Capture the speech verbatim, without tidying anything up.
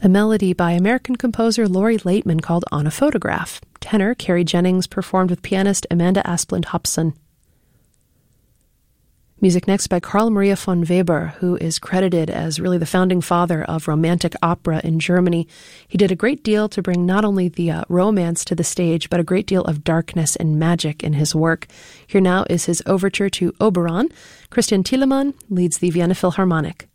A melody by American composer Lori Laitman called On a Photograph. Tenor Carrie Jennings performed with pianist Amanda Asplund Hobson. Music next by Carl Maria von Weber, who is credited as really the founding father of Romantic opera in Germany. He did a great deal to bring not only the uh, romance to the stage, but a great deal of darkness and magic in his work. Here now is his overture to Oberon. Christian Thielemann leads the Vienna Philharmonic.